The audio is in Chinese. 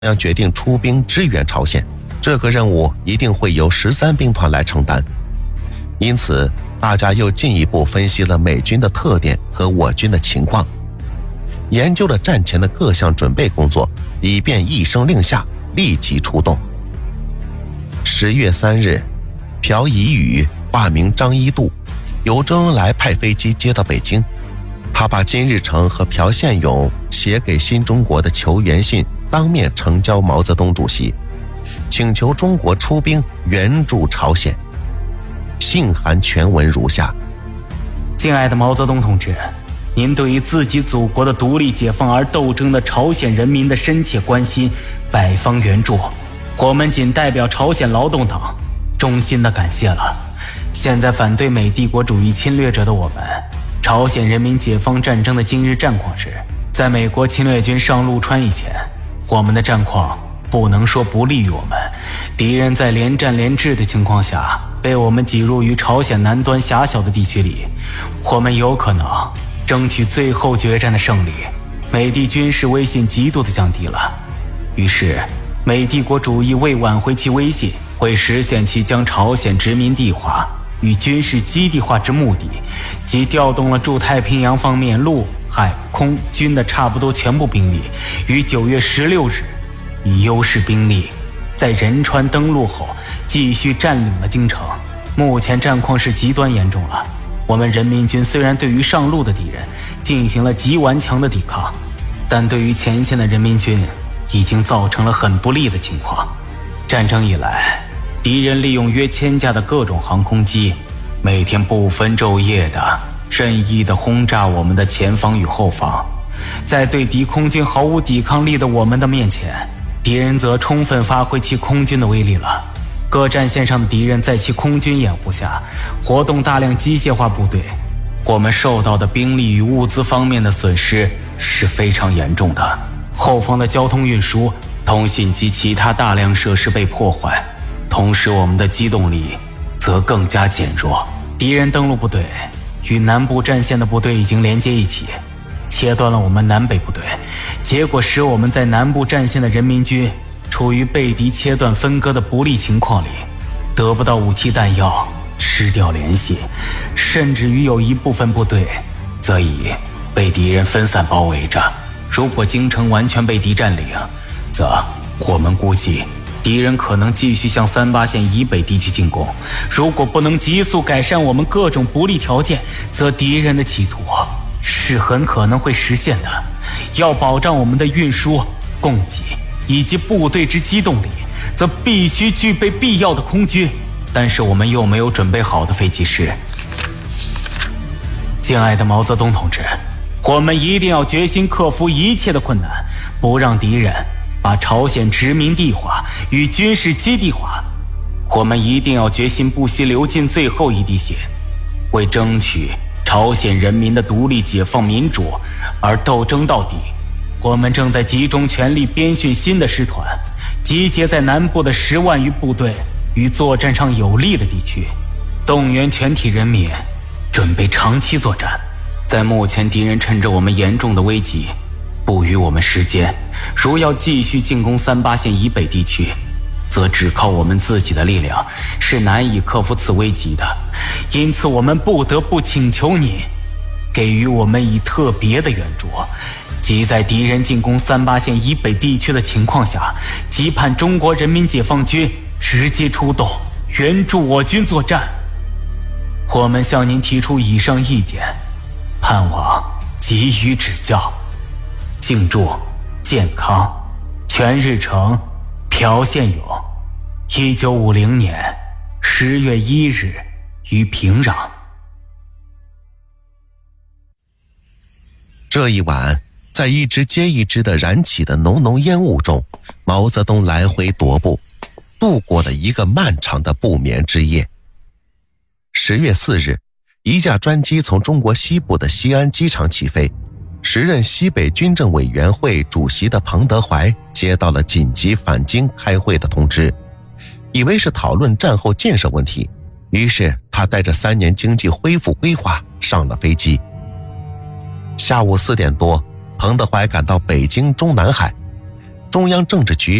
将决定出兵支援朝鲜，这个任务一定会由13兵团来承担。因此，大家又进一步分析了美军的特点和我军的情况，研究了战前的各项准备工作，以便一声令下立即出动。10月3日，朴乙宇化名张一度，由周恩来派飞机接到北京。他把金日成和朴宪勇写给新中国的求援信当面呈交毛泽东主席，请求中国出兵援助朝鲜。信函全文如下： 敬爱的毛泽东同志，您对于自己祖国的独立解放而斗争的朝鲜人民的深切关心，百方援助，我们仅代表朝鲜劳动党衷心的感谢了。现在反对美帝国主义侵略者的我们，朝鲜人民解放战争的今日战况是，在美国侵略军上陆川以前，我们的战况不能说不利于我们。敌人在连战连治的情况下，被我们挤入于朝鲜南端狭小的地区里，我们有可能争取最后决战的胜利。美帝军事威信极度的降低了，于是美帝国主义为挽回其威信，为实现其将朝鲜殖民地化与军事基地化之目的，即调动了驻太平洋方面陆海空军的差不多全部兵力，于9月16日以优势兵力在仁川登陆后继续占领了京城。目前战况是极端严重了，我们人民军虽然对于上路的敌人进行了极顽强的抵抗，但对于前线的人民军已经造成了很不利的情况。战争以来，敌人利用约1000架的各种航空机，每天不分昼夜的任意的轰炸我们的前方与后方。在对敌空军毫无抵抗力的我们的面前，敌人则充分发挥其空军的威力了。各战线上的敌人在其空军掩护下活动大量机械化部队，我们受到的兵力与物资方面的损失是非常严重的。后方的交通运输、通信及其他大量设施被破坏，同时我们的机动力则更加减弱。敌人登陆部队与南部战线的部队已经连接一起，切断了我们南北部队，结果使我们在南部战线的人民军处于被敌切断分割的不利情况里，得不到武器弹药，失掉联系，甚至于有一部分部队则已被敌人分散包围着。如果京城完全被敌占领，则我们估计敌人可能继续向38线以北地区进攻。如果不能急速改善我们各种不利条件，则敌人的企图是很可能会实现的。要保障我们的运输、供给以及部队之机动力，则必须具备必要的空军，但是我们又没有准备好的飞机师。敬爱的毛泽东同志，我们一定要决心克服一切的困难，不让敌人把朝鲜殖民地化与军事基地化。我们一定要决心不惜流尽最后一滴血，为争取朝鲜人民的独立解放民主而斗争到底。我们正在集中全力编训新的师团，集结在南部的10万余部队与作战上有利的地区，动员全体人民准备长期作战。在目前敌人趁着我们严重的危急不予我们时间，如要继续进攻38线以北地区，则只靠我们自己的力量是难以克服此危急的。因此我们不得不请求您给予我们以特别的援助，即在敌人进攻38线以北地区的情况下，期盼中国人民解放军直接出动援助我军作战。我们向您提出以上意见，盼望给予指教。敬祝健康，全日成，朴宪勇。1950年10月1日于平壤。 这一晚，在一支接一支的燃起的浓浓烟雾中，毛泽东来回踱步，度过了一个漫长的不眠之夜。10月4日，一架专机从中国西部的西安机场起飞，时任西北军政委员会主席的彭德怀接到了紧急返京开会的通知，以为是讨论战后建设问题，于是他带着3年经济恢复规划上了飞机。下午4点多，彭德怀赶到北京中南海， 中央政治局